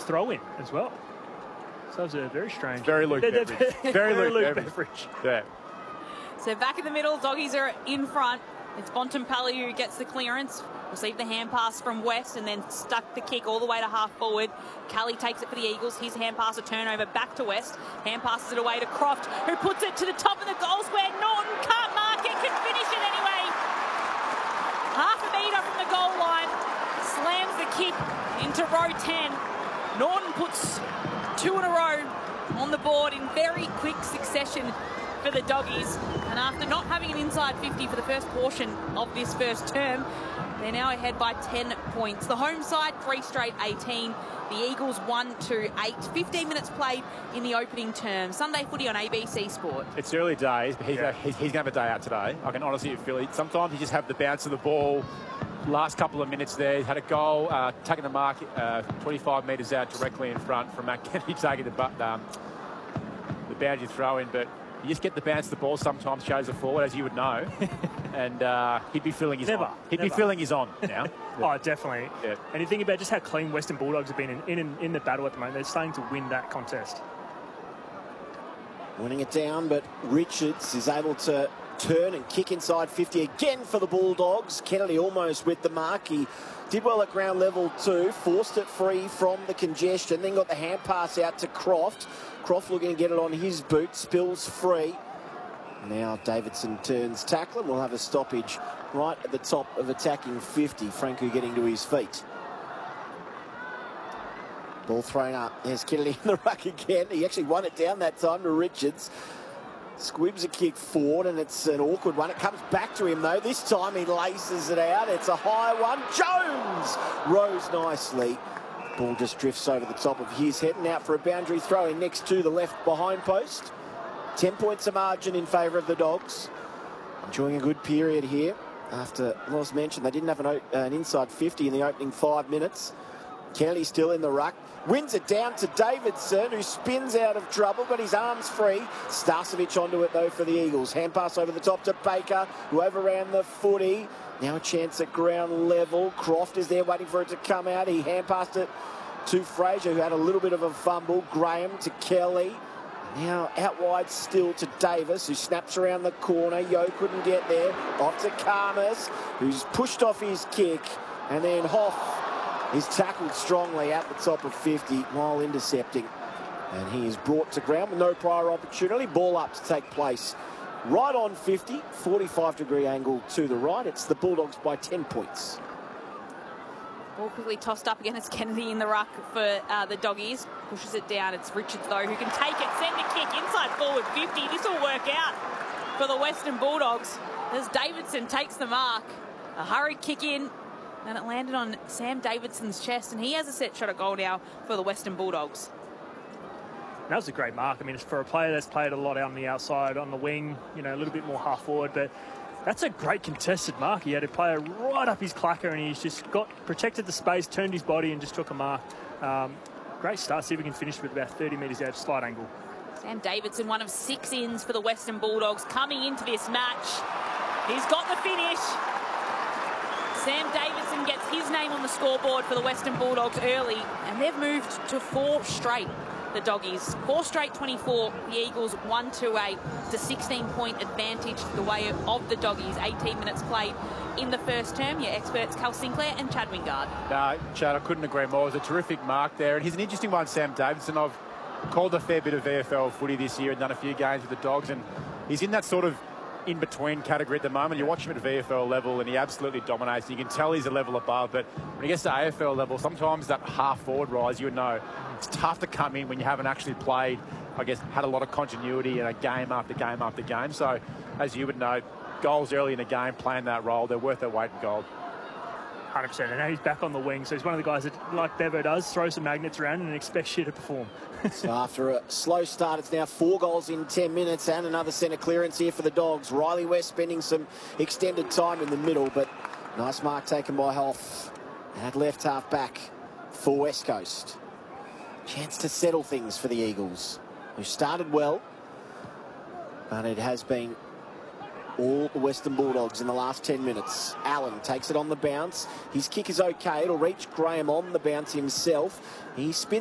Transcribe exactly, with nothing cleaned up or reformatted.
throw-in as well. So it was a very strange... It's very Luke Beveridge. very, very Luke, Luke Beveridge. Beveridge. Yeah. So back in the middle, doggies are in front. It's Bontempelli who gets the clearance. Received the hand pass from West and then stuck the kick all the way to half forward. Kelly takes it for the Eagles. His hand pass, a turnover back to West. Hand passes it away to Croft, who puts it to the top of the goal square. Norton can't mark it, can finish it anyway. Half a metre from the goal line. Slams the kick into row ten. Norton puts two in a row on the board in very quick succession for the doggies. And after not having an inside fifty for the first portion of this first term, they're now ahead by ten points. The home side, three straight eighteen. The Eagles, one to eight. fifteen minutes played in the opening term. Sunday footy on A B C Sport. It's early days, but he's, yeah. he's, he's going to have a day out today. I can honestly feel it. Sometimes you just have the bounce of the ball. Last couple of minutes there, he's had a goal, uh, taking the mark uh, twenty-five metres out directly in front from Matt Kennedy taking the, um, the boundary throw in, but you just get the bounce of the ball sometimes shows it forward, as you would know. And uh, he'd be feeling his Never, on. He'd never. be feeling his on now. Oh, definitely. Yeah. And you think about just how clean Western Bulldogs have been in, in, in the battle at the moment. They're starting to win that contest. Winning it down, but Richards is able to turn and kick inside fifty again for the Bulldogs. Kennedy almost with the mark. He did well at ground level too. Forced it free from the congestion. Then got the hand pass out to Croft. Croft looking to get it on his boot. Spills free. Now Davidson turns tackle and we'll have a stoppage right at the top of attacking fifty. Franco getting to his feet. Ball thrown up. There's Kennedy in the ruck again. He actually won it down that time to Richards. Squibs a kick forward and it's an awkward one. It comes back to him though. This time he laces it out. It's a high one. Jones rose nicely. Ball just drifts over the top of his head and out for a boundary throw in next to the left behind post. Ten points of margin in favour of the Dogs. Enjoying a good period here. After, as mentioned, they didn't have an, an inside fifty in the opening five minutes. Kennedy still in the ruck. Wins it down to Davidson, who spins out of trouble, got his arms free. Starcevic onto it, though, for the Eagles. Hand pass over the top to Baker, who overran the footy. Now a chance at ground level. Croft is there waiting for it to come out. He hand passed it to Fraser, who had a little bit of a fumble. Graham to Kelly. Now out wide still to Davis, who snaps around the corner. Yo couldn't get there. Off to Karmas, who's pushed off his kick. And then Hoff is tackled strongly at the top of fifty while intercepting. And he is brought to ground with no prior opportunity. Ball up to take place right on fifty. forty-five degree angle to the right. It's the Bulldogs by ten points. Ball quickly tossed up again. It's Kennedy in the ruck for uh, the doggies. Pushes it down. It's Richards, though, who can take it, send a kick inside forward fifty. This will work out for the Western Bulldogs as Davidson takes the mark. A hurried kick in, and it landed on Sam Davidson's chest, and he has a set shot at goal now for the Western Bulldogs. That was a great mark. I mean, it's for a player that's played a lot on the outside, on the wing, you know, a little bit more half forward, but that's a great contested mark. He had a player right up his clacker and he's just got protected the space, turned his body and just took a mark. Um, great start. See if we can finish with about thirty metres out, slight angle. Sam Davidson, one of six ins for the Western Bulldogs, coming into this match. He's got the finish. Sam Davidson gets his name on the scoreboard for the Western Bulldogs early, and they've moved to four straight, the Doggies. Four straight twenty-four, the Eagles one to eight. It's a sixteen point advantage the way of the Doggies. eighteen minutes played in the first term. Your experts, Cal Sinclair and Chad Wingard. No, Chad, I couldn't agree more. It was a terrific mark there. And he's an interesting one, Sam Davidson. I've called a fair bit of V F L footy this year and done a few games with the Dogs, and he's in that sort of in-between category at the moment. You watch him at V F L level and he absolutely dominates. You can tell he's a level above, but when he gets to A F L level, sometimes that half-forward rise, you would know, it's tough to come in when you haven't actually played, I guess, had a lot of continuity in a game after game after game. So, as you would know, goals early in the game, playing that role, they're worth their weight in gold. one hundred percent. And now he's back on the wing, so he's one of the guys that, like Bevo does, throws some magnets around and expects you to perform. So after a slow start, it's now four goals in ten minutes and another centre clearance here for the Dogs. Riley West spending some extended time in the middle, but nice mark taken by Hoff. At left half back for West Coast. Chance to settle things for the Eagles, who started well, but it has been all the Western Bulldogs in the last ten minutes. Allen takes it on the bounce. His kick is okay. It'll reach Graham on the bounce himself. He spins